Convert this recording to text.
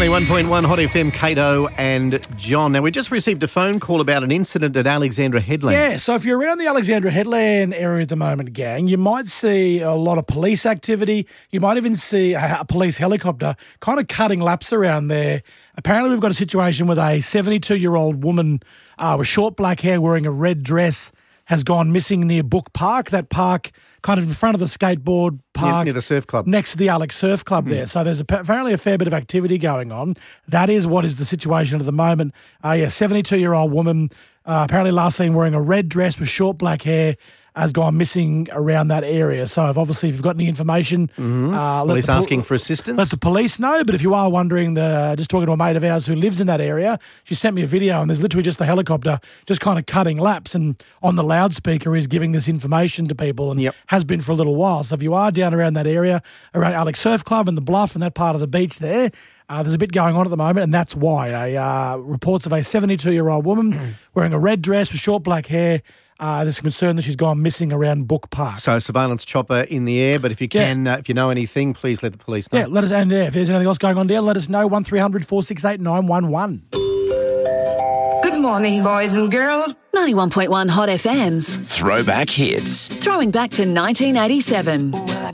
91.1 Hot FM, Cato and John. Now, we just received a phone call about an incident at Alexandra Headland. Yeah, so if you're around the Alexandra Headland area at the moment, gang, you might see a lot of police activity. You might even see a police helicopter kind of cutting laps around there. Apparently, we've got a situation with a 72-year-old woman with short black hair wearing a red dress has gone missing near Book Park, that park kind of in front of the skateboard park. Near the surf club. Next to the Alex Surf Club there. So there's apparently a fair bit of activity going on. That is what is the situation at the moment. 72-year-old woman, apparently last seen wearing a red dress with short black hair, has gone missing around that area. So if you've got any information... Police asking for assistance? Let the police know. But if you are wondering, just talking to a mate of ours who lives in that area, she sent me a video and there's literally just the helicopter just kind of cutting laps and on the loudspeaker is giving this information to people and has been for a little while. So if you are down around that area, around Alex Surf Club and the Bluff and that part of the beach there, there's a bit going on at the moment, and that's why. Reports of a 72-year-old woman wearing a red dress with short black hair. There's concern that she's gone missing around Book Park. So surveillance chopper in the air, but if you can, if you know anything, please let the police know. Yeah, let us, and if there's anything else going on there, let us know, 1300 468 911. Good morning, boys and girls. 91.1 Hot FM's Throwback Hits. Throwing back to 1987.